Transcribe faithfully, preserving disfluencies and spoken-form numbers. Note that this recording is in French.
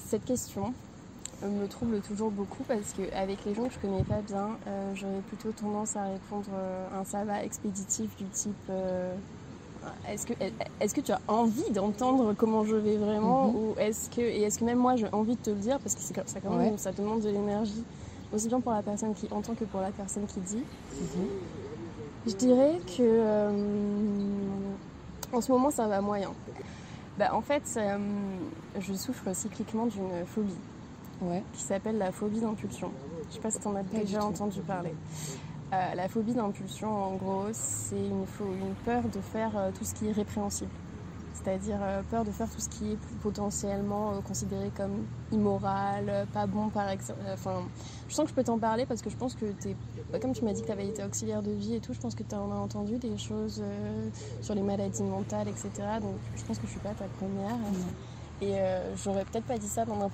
cette question me trouble toujours beaucoup parce qu'avec les gens que je connais pas bien, euh, j'aurais plutôt tendance à répondre euh, un ça va expéditif du type euh, est-ce que, est-ce que tu as envie d'entendre comment je vais vraiment, Mhm. ou est-ce que, et est-ce que même moi j'ai envie de te le dire parce que c'est, ça, quand même, Ouais. ça demande de l'énergie aussi bien pour la personne qui entend que pour la personne qui dit. Mhm. Je dirais que euh, en ce moment ça va moyen. Bah, en fait, euh, je souffre cycliquement d'une phobie Ouais. qui s'appelle la phobie d'impulsion. Je sais pas si tu en as Pas déjà du tout. entendu parler. Euh, la phobie d'impulsion, en gros, c'est une, une peur de faire euh, tout ce qui est répréhensible. C'est-à-dire euh, peur de faire tout ce qui est potentiellement euh, considéré comme immoral, euh, pas bon par exemple. Enfin, je sens que je peux t'en parler parce que je pense que t'es, bah, comme tu m'as dit que tu avais été auxiliaire de vie et tout, je pense que tu en as entendu des choses euh, sur les maladies mentales, et cetera. Donc je pense que je suis pas ta première. Non. Et euh, j'aurais peut-être pas dit ça dans n'importe